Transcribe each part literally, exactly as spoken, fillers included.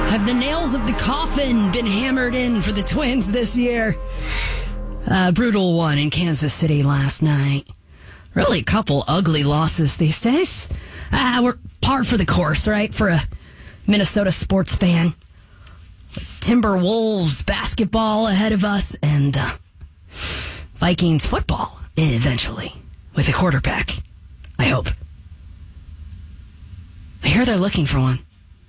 Have the nails of the coffin been hammered in for the Twins this year? A brutal one in Kansas City last night. Really a couple ugly losses these days. Ah, we're par for the course, right? For a Minnesota sports fan. Timberwolves basketball ahead of us, and uh, Vikings football eventually with a quarterback. I hope. I hear they're looking for one.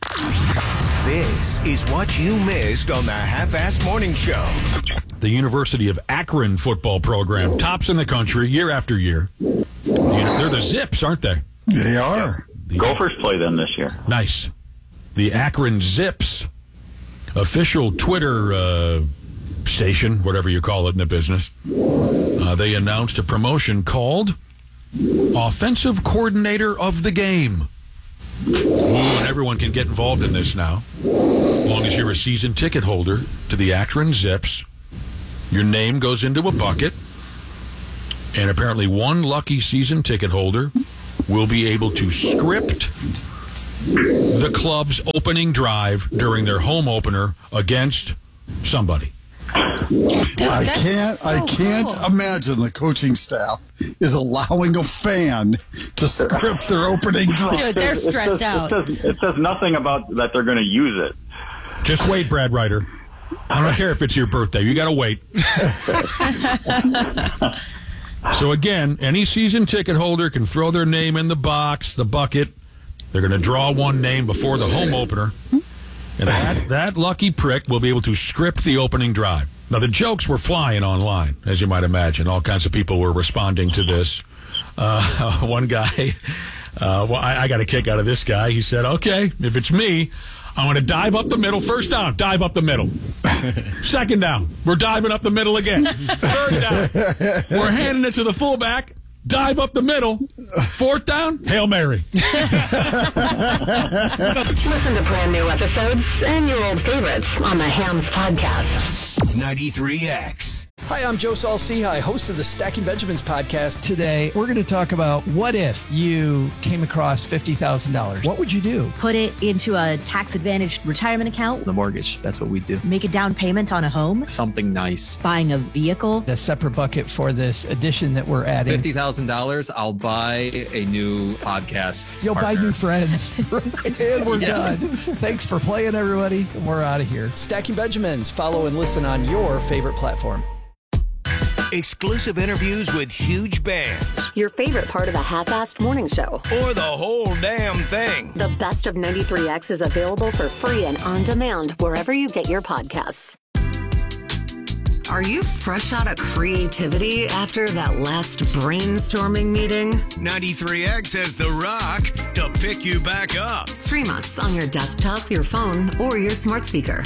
This is what you missed on the Half-Assed Morning Show. The University of Akron football program tops in the country year after year. They're the Zips, aren't they? They are. The, Gophers play them this year. Nice. The Akron Zips, official Twitter uh, station, whatever you call it in the business, uh, they announced a promotion called Offensive Coordinator of the Game. Ooh, and everyone can get involved in this now. As long as you're a season ticket holder to the Akron Zips, your name goes into a bucket, and apparently one lucky season ticket holder will be able to script the club's opening drive during their home opener against somebody. Dude, I can't. so I can't cool. imagine the coaching staff is allowing a fan to script their opening drive. Dude, they're It stressed says, out. It says, it says nothing about that they're going to use it. Just wait, Brad Ryder. I don't care if it's your birthday. You got to wait. So again, any season ticket holder can throw their name in the box, the bucket. They're going to draw one name before the home opener. And that, that lucky prick will be able to script the opening drive. Now, the jokes were flying online, as you might imagine. All kinds of people were responding to this. Uh, one guy, uh, well, I, I got a kick out of this guy. He said, okay, if it's me, I'm going to dive up the middle. First down, dive up the middle. Second down, we're diving up the middle again. Third down, we're handing it to the fullback. Dive up the middle. Fourth down, Hail Mary. Listen to brand new episodes and your old favorites on the Hams Podcast. ninety-three X. Hi, I'm Joe Saul-Sehy, host of the Stacking Benjamins podcast. Today, we're going to talk about what if you came across fifty thousand dollars? What would you do? Put it into a tax-advantaged retirement account. The mortgage, that's what we do. Make a down payment on a home. Something nice. Buying a vehicle. A separate bucket for this addition that we're adding. fifty thousand dollars, I'll buy a new podcast. You'll partner. buy new friends. And we're Yeah. done. Thanks for playing, everybody. And we're out of here. Stacking Benjamins. Follow and listen on your favorite platform. Exclusive interviews with huge bands. Your favorite part of the Half-Assed Morning Show. Or the whole damn thing. The best of ninety-three X is available for free and on demand wherever you get your podcasts. Are you fresh out of creativity after that last brainstorming meeting? ninety-three X has The Rock to pick you back up. Stream us on your desktop, your phone, or your smart speaker.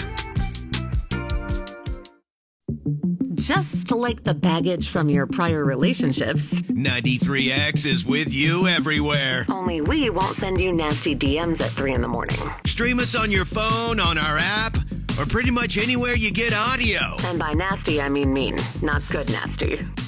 Just like the baggage from your prior relationships. ninety-three X is with you everywhere. Only we won't send you nasty D Ms at three in the morning. Stream us on your phone, on our app, or pretty much anywhere you get audio. And by nasty, I mean mean, not good nasty.